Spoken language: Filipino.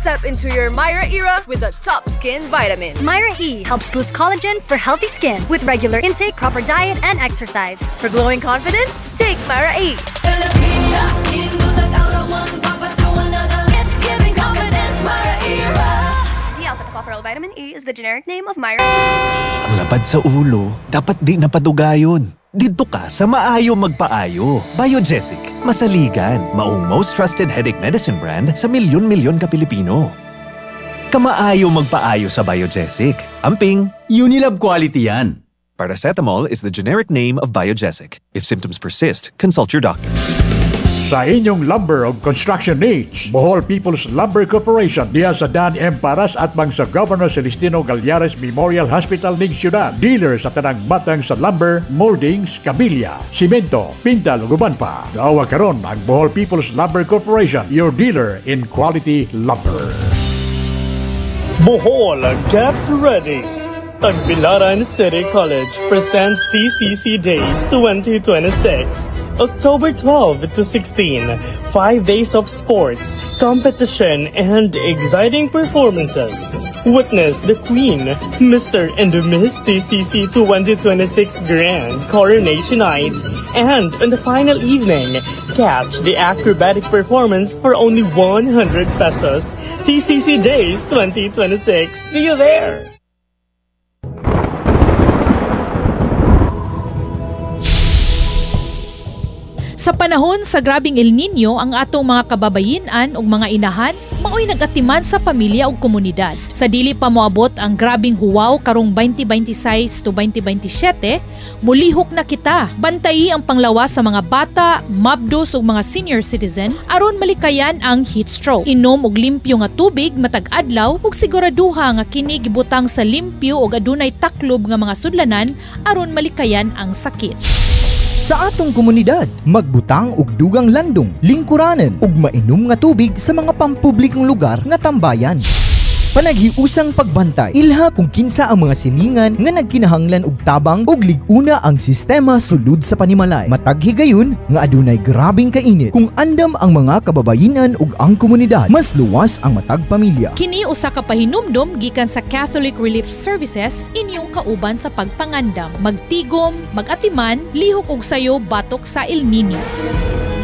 Step into your Myra era with the top skin vitamin. Myra E helps boost collagen for healthy skin with regular intake, proper diet, and exercise. For glowing confidence, take Myra E. D-alpha-tocopherol vitamin E is the generic name of Myra. Ang lapad sa ulo, dapat di napadugayon. Dito ka sa Maayo Magpaayo. Biogesic, masaligan, maong most trusted headache medicine brand sa milyon-milyon ka Pilipino. Kamaayo magpaayo sa Biogesic. Amping, Unilab quality yan. paracetamol is the generic name of Biogesic. If symptoms persist, consult your doctor. Sa inyong lumber o construction needs, Bohol People's Lumber Corporation diya sa Dan M. Paras at bang sa Governor Celestino Gallares Memorial Hospital ning Siyudad. Dealer sa tanang matang sa lumber, moldings, kabilya, simento, pintal ug uban pa. Daawa karon ang Bohol People's Lumber Corporation, your dealer in quality lumber. Bohol, get ready! Tagbilaran City College presents TCC Days 2026. October 12 to 16, 5 days of sports, competition, and exciting performances. Witness the Queen, Mr. and Miss TCC 2026 Grand Coronation Night, and on the final evening, catch the acrobatic performance for only 100 pesos. TCC Days 2026. See you there! Sa panahon sa grabing El Nino, ang atong mga kababayin-an ug mga inahan maoy nagatiman sa pamilya ug komunidad. Sa dili pa moabot ang grabing huwaw karong 2026 to 2027, mulihok na kita. Bantayi ang panglawas sa mga bata, mabdos ug mga senior citizen aron malikayan ang heat stroke. Inom og limpyo nga tubig matag adlaw ug siguraduha nga kini gibutang sa limpyo ug adunay taklob nga mga sudlanan aron malikayan ang sakit. Sa atong komunidad, magbutang og dugang landong, lingkuranan ug mainom nga tubig sa mga pampublikong lugar nga tambayan. Panaghiusang pagbantay, ilha kung kinsa ang mga silingan nga nagkinahanglan og tabang ug lig-una ang sistema sulod sa panimalay. Matag higayon nga adunay grabing kainit kung andam ang mga kababayinan ug ang komunidad, mas luwas ang matag pamilya. Kini usa ka pahinumdom gikan sa Catholic Relief Services inyong kauban sa pagpangandam. Magtigom, magatiman, lihok og sayo batok sa El Nino.